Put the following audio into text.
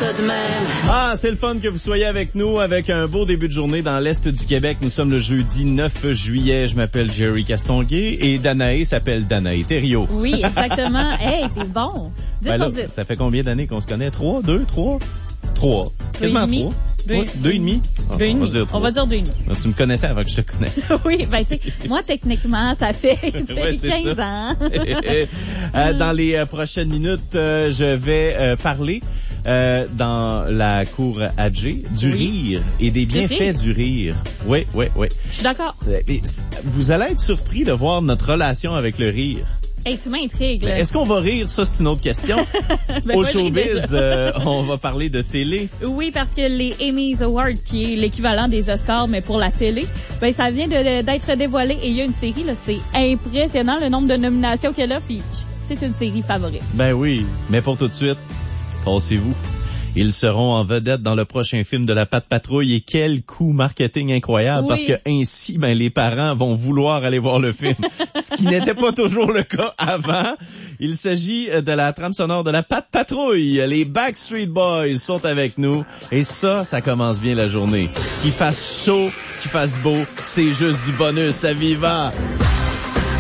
ça de même. Ah, c'est le fun que vous soyez avec nous avec un beau début de journée dans l'Est du Québec. Nous sommes le jeudi 9 juillet. Je m'appelle Jerry Castonguay et Danae s'appelle Danae Thériault. Oui, exactement. Hey, t'es bon. 10 sur 10. Ça fait combien d'années qu'on se connaît? 3, 2, 3? 3. Quasiment 3. 2,5? On va dire 2,5. Tu me connaissais avant que je te connaisse. Oui, ben tu sais, moi techniquement, ça fait 15 ans. Dans les prochaines minutes, je vais parler dans la cour AG du rire et des bienfaits du rire. Oui. Je suis d'accord. Vous allez être surpris de voir notre relation avec le rire. Hey, tu m'intrigues, là. Est-ce qu'on va rire? Ça, c'est une autre question. Au showbiz, on va parler de télé. Oui, parce que les Emmys Awards, qui est l'équivalent des Oscars, mais pour la télé, ben ça vient d'être dévoilé et il y a une série, là, c'est impressionnant le nombre de nominations qu'elle a, puis c'est une série favorite. Ben oui, mais pour tout de suite, tassez-vous. Ils seront en vedette dans le prochain film de la Patte Patrouille et quel coup marketing incroyable parce que ainsi, ben, les parents vont vouloir aller voir le film. Ce qui n'était pas toujours le cas avant. Il s'agit de la trame sonore de la Patte Patrouille. Les Backstreet Boys sont avec nous et ça commence bien la journée. Qu'il fasse chaud, qu'il fasse beau, c'est juste du bonus à vivant.